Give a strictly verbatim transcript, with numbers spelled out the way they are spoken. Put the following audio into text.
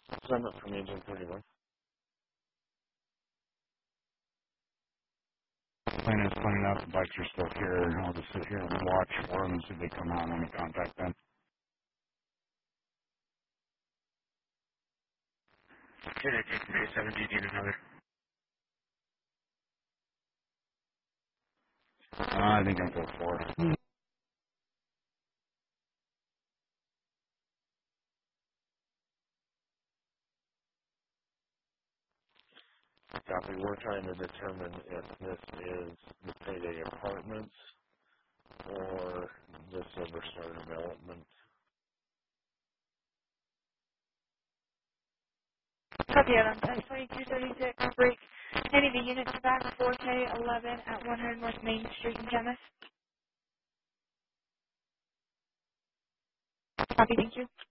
Send it from Agent thirty-one. Plan is pointing out the bikes are still here, and I'll just sit here and watch for them and see if they come out when we contact them. Should I take May seventeenth, need another? Uh, I think I'm full four. Copy. We're trying to determine if this is the Payday Apartments or the Silver Star Development. Copy it on ten twenty-two thirty-six. Break. Any of the units back four K eleven at one hundred North Main Street in Chemist. Copy, thank you.